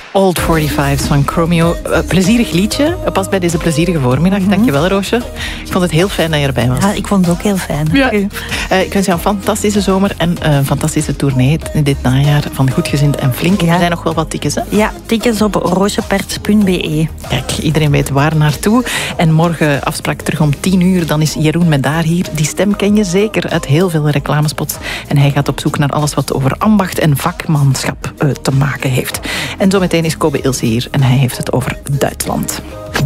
Old 45's van Chromeo. Plezierig liedje. Past bij deze plezierige voormiddag. Dankjewel, Roosje. Ik vond het heel fijn dat je erbij was. Ja, ik vond het ook heel fijn. Ja. Ik wens jou een fantastische zomer en een fantastische tournee in dit najaar van Goedgezind en Flink. Ja. Er zijn nog wel wat tickets, hè? Ja, tickets op roosjeperts.be. Kijk, iedereen weet waar naartoe. En morgen afspraak terug om 10:00. Dan is Jeroen Medaar hier. Die stem ken je zeker uit heel veel reclamespots. En hij gaat op zoek naar alles wat over ambacht en vakmanschap te maken heeft. En zometeen is Kobe Ilse hier en hij heeft het over Duitsland.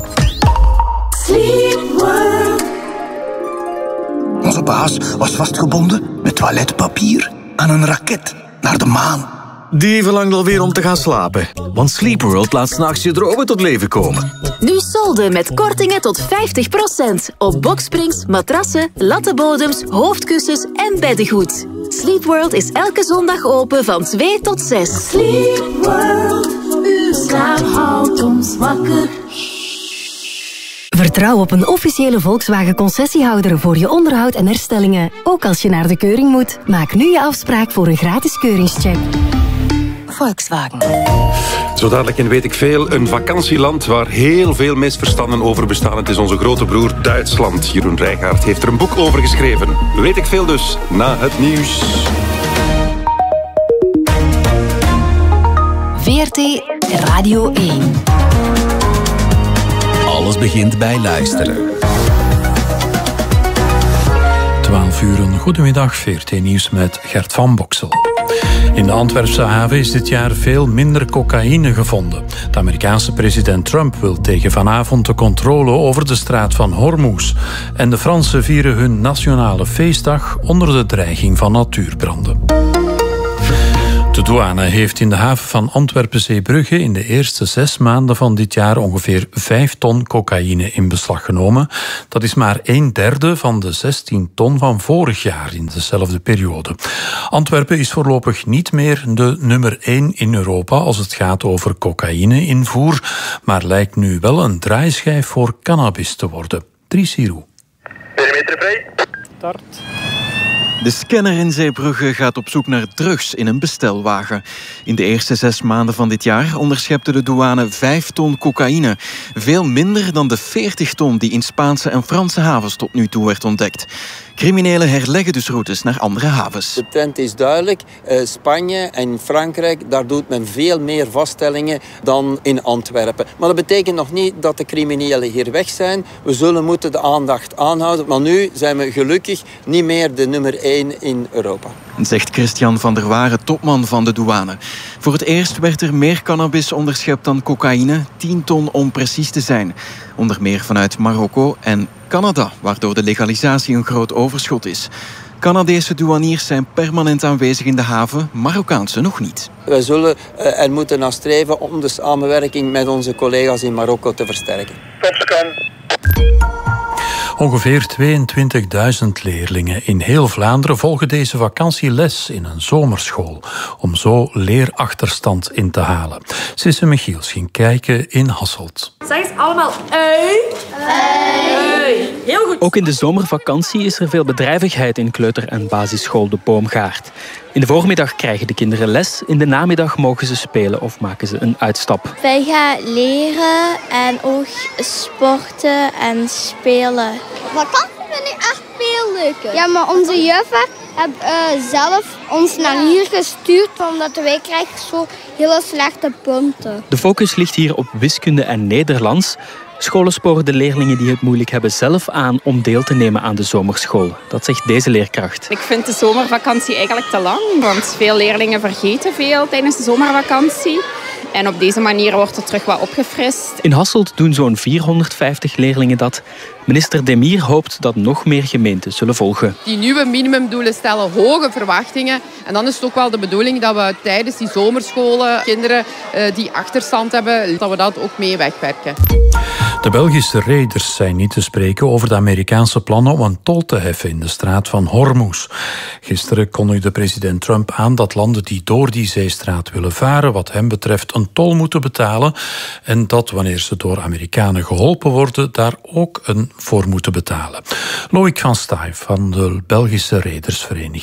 Onze baas was vastgebonden met toiletpapier aan een raket naar de maan. Die verlangt alweer om te gaan slapen. Want Sleep World laat 's nachts je dromen tot leven komen. Nu solden met kortingen tot 50% op boksprings, matrassen, lattenbodems, hoofdkussens en beddengoed. Sleep World is elke zondag open van 2 tot 6. Sleep World, uw slaap houdt ons wakker. Vertrouw op een officiële Volkswagen-concessiehouder voor je onderhoud en herstellingen. Ook als je naar de keuring moet. Maak nu je afspraak voor een gratis keuringscheck. Volkswagen. Zo dadelijk in Weet ik Veel, een vakantieland waar heel veel misverstanden over bestaan. Het is onze grote broer Duitsland. Jeroen Rijgaard heeft er een boek over geschreven. Weet ik Veel dus, na het nieuws. VRT Radio 1. Alles begint bij luisteren. 12 uur, een goedemiddag, VRT Nieuws met Gert van Boksel. In de Antwerpse haven is dit jaar veel minder cocaïne gevonden. De Amerikaanse president Trump wil tegen vanavond de controle over de straat van Hormuz. En de Fransen vieren hun nationale feestdag onder de dreiging van natuurbranden. De douane heeft in de haven van Antwerpen-Zeebrugge in de eerste 6 maanden van dit jaar ongeveer 5 ton cocaïne in beslag genomen. Dat is maar 1/3 van de 16 ton van vorig jaar in dezelfde periode. Antwerpen is voorlopig niet meer de nummer 1 in Europa als het gaat over cocaïne-invoer, maar lijkt nu wel een draaischijf voor cannabis te worden. Trisirou. Perimeter vrij. Start. De scanner in Zeebrugge gaat op zoek naar drugs in een bestelwagen. In de eerste 6 maanden van dit jaar onderschepte de douane 5 ton cocaïne. Veel minder dan de 40 ton die in Spaanse en Franse havens tot nu toe werd ontdekt. Criminelen herleggen dus routes naar andere havens. De trend is duidelijk. Spanje en Frankrijk, daar doet men veel meer vaststellingen dan in Antwerpen. Maar dat betekent nog niet dat de criminelen hier weg zijn. We zullen moeten de aandacht aanhouden. Maar nu zijn we gelukkig niet meer de nummer 1 in Europa. Zegt Christian van der Waren, topman van de douane. Voor het eerst werd er meer cannabis onderschept dan cocaïne. 10 ton om precies te zijn. Onder meer vanuit Marokko en Canada, waardoor de legalisatie een groot overschot is. Canadese douaniers zijn permanent aanwezig in de haven, Marokkaanse nog niet. Wij zullen er moeten naar streven om de samenwerking met onze collega's in Marokko te versterken. Ongeveer 22.000 leerlingen in heel Vlaanderen volgen deze vakantie les in een zomerschool, om zo leerachterstand in te halen. Sisse Michiels ging kijken in Hasselt. Zeg eens allemaal ui. Heel goed. Ook in de zomervakantie is er veel bedrijvigheid in kleuter- en basisschool De Boomgaard. In de voormiddag krijgen de kinderen les, in de namiddag mogen ze spelen of maken ze een uitstap. Wij gaan leren en ook sporten en spelen. Vakantie vind ik echt veel leuker. Ja, maar onze juffen hebben zelf ons naar hier gestuurd, omdat wij krijgen zo hele slechte punten. De focus ligt hier op wiskunde en Nederlands. Scholen sporen de leerlingen die het moeilijk hebben zelf aan om deel te nemen aan de zomerschool. Dat zegt deze leerkracht. Ik vind de zomervakantie eigenlijk te lang, want veel leerlingen vergeten veel tijdens de zomervakantie. En op deze manier wordt het terug wat opgefrist. In Hasselt doen zo'n 450 leerlingen dat. Minister Demir hoopt dat nog meer gemeenten zullen volgen. Die nieuwe minimumdoelen stellen hoge verwachtingen. En dan is het ook wel de bedoeling dat we tijdens die zomerscholen kinderen die achterstand hebben, dat we dat ook mee wegwerken. De Belgische reders zijn niet te spreken over de Amerikaanse plannen om een tol te heffen in de straat van Hormuz. Gisteren kondigde president Trump aan dat landen die door die zeestraat willen varen wat hem betreft een tol moeten betalen en dat wanneer ze door Amerikanen geholpen worden daar ook een voor moeten betalen. Loïc van Staaij van de Belgische Redersvereniging.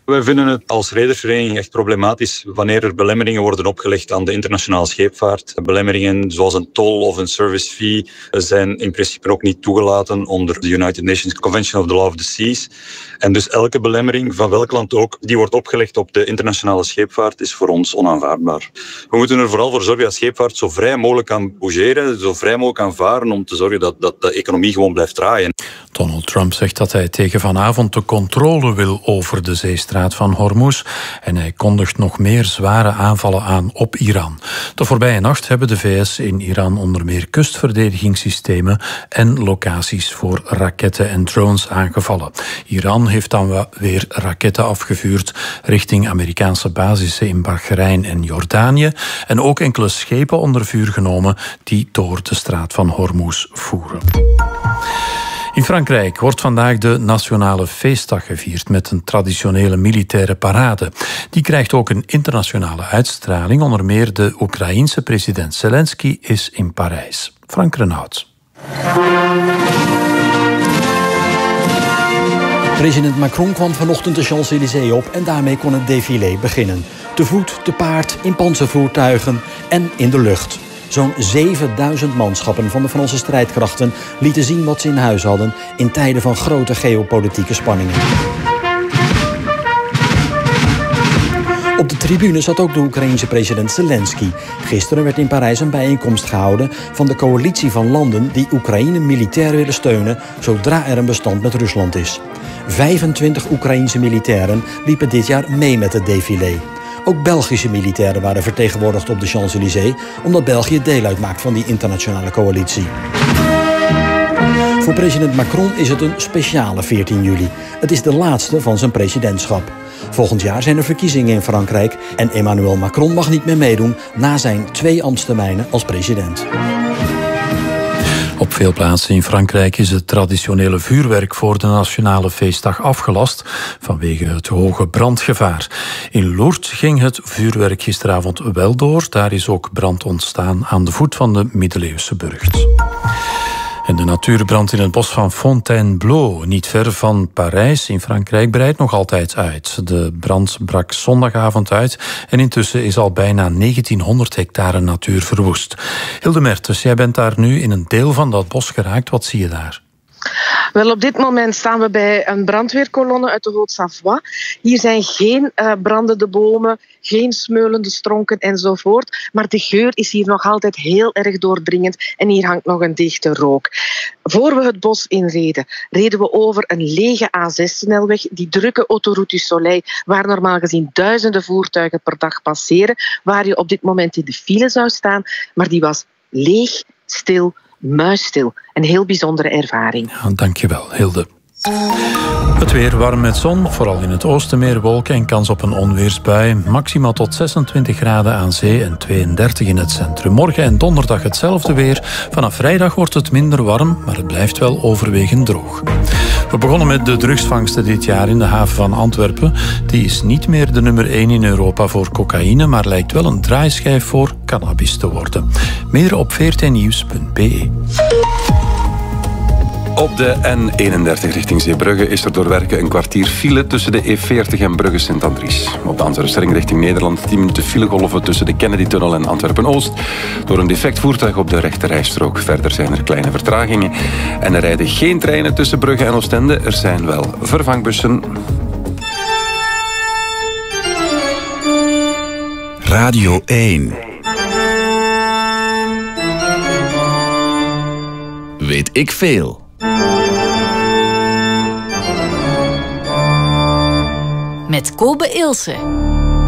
Wij vinden het als redersvereniging echt problematisch wanneer er belemmeringen worden opgelegd aan de internationale scheepvaart. Belemmeringen zoals een tol of een service fee zijn in principe ook niet toegelaten onder de United Nations Convention of the Law of the Seas. En dus elke belemmering van welk land ook die wordt opgelegd op de internationale scheepvaart is voor ons onaanvaardbaar. We moeten er vooral voor zorgen dat scheepvaart zo vrij mogelijk kan bougeren, zo vrij mogelijk kan varen om te zorgen dat de economie gewoon blijft draaien. Donald Trump zegt dat hij tegen vanavond de controle wil over de zeestraat van Hormuz en hij kondigt nog meer zware aanvallen aan op Iran. De voorbije nacht hebben de VS in Iran onder meer kustverdedigingssystemen en locaties voor raketten en drones aangevallen. Iran heeft dan weer raketten afgevuurd richting Amerikaanse basissen in Bahrein en Jordanië en ook enkele schepen onder vuur genomen die door de straat van Hormuz voeren. In Frankrijk wordt vandaag de Nationale Feestdag gevierd met een traditionele militaire parade. Die krijgt ook een internationale uitstraling. Onder meer de Oekraïense president Zelensky is in Parijs. Frank Renaud. President Macron kwam vanochtend de Champs-Élysées op en daarmee kon het défilé beginnen. Te voet, te paard, in panzervoertuigen en in de lucht. Zo'n 7000 manschappen van de Franse strijdkrachten lieten zien wat ze in huis hadden in tijden van grote geopolitieke spanningen. Op de tribune zat ook de Oekraïense president Zelensky. Gisteren werd in Parijs een bijeenkomst gehouden van de coalitie van landen die Oekraïne militair willen steunen zodra er een bestand met Rusland is. 25 Oekraïense militairen liepen dit jaar mee met het défilé. Ook Belgische militairen waren vertegenwoordigd op de Champs-Élysées, omdat België deel uitmaakt van die internationale coalitie. Voor president Macron is het een speciale 14 juli. Het is de laatste van zijn presidentschap. Volgend jaar zijn er verkiezingen in Frankrijk en Emmanuel Macron mag niet meer meedoen na zijn 2 ambtstermijnen als president. Op veel plaatsen in Frankrijk is het traditionele vuurwerk voor de Nationale Feestdag afgelast vanwege het hoge brandgevaar. In Lourdes ging het vuurwerk gisteravond wel door. Daar is ook brand ontstaan aan de voet van de middeleeuwse burcht. En de natuurbrand in het bos van Fontainebleau, niet ver van Parijs in Frankrijk, breidt nog altijd uit. De brand brak zondagavond uit en intussen is al bijna 1900 hectare natuur verwoest. Hilde Mertens, jij bent daar nu in een deel van dat bos geraakt. Wat zie je daar? Wel, op dit moment staan we bij een brandweerkolonne uit de Haute-Savoie. Hier zijn geen brandende bomen, geen smeulende stronken enzovoort. Maar de geur is hier nog altijd heel erg doordringend en hier hangt nog een dichte rook. Voor we het bos inreden, reden we over een lege A6-snelweg, die drukke Autoroute du Soleil, waar normaal gezien duizenden voertuigen per dag passeren, waar je op dit moment in de file zou staan, maar die was leeg, stil, muisstil. Een heel bijzondere ervaring. Ja, dankjewel, Hilde. Het weer warm met zon, vooral in het oosten meer wolken en kans op een onweersbui. Maximaal tot 26 graden aan zee en 32 in het centrum. Morgen en donderdag hetzelfde weer. Vanaf vrijdag wordt het minder warm, maar het blijft wel overwegend droog. We begonnen met de drugsvangsten dit jaar in de haven van Antwerpen. Die is niet meer de nummer 1 in Europa voor cocaïne, maar lijkt wel een draaischijf voor cannabis te worden. Meer op vrtnieuws.be. Op de N31 richting Zeebrugge is er door werken een kwartier file tussen de E40 en Brugge Sint-Andries. Op de Antwerpsring richting Nederland 10 minuten filegolven tussen de Kennedy-tunnel en Antwerpen-Oost door een defect voertuig op de rechterrijstrook. Verder zijn er kleine vertragingen en er rijden geen treinen tussen Brugge en Oostende. Er zijn wel vervangbussen. Radio 1. Weet ik veel. Met Kobe Ilse.